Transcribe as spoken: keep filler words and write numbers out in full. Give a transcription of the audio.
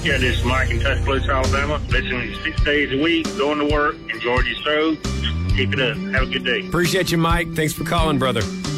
Yeah, this is Mike in Tuscaloosa, Alabama. Listening six days a week, going to work, enjoying your show. Keep it up. Have a good day. Appreciate you, Mike. Thanks for calling, brother.